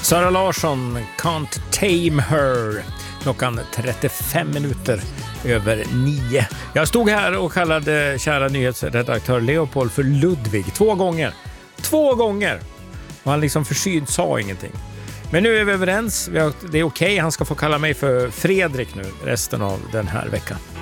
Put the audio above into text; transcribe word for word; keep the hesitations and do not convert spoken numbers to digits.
Sara Larsson, Can't Tame Her. Klockan trettiofem minuter över nio. Jag stod här och kallade kära nyhetsredaktör Leopold för Ludvig två gånger. Två gånger! Och han liksom försynt sa ingenting. Men nu är vi överens. Det är okej. Han ska få kalla mig för Fredrik nu resten av den här veckan.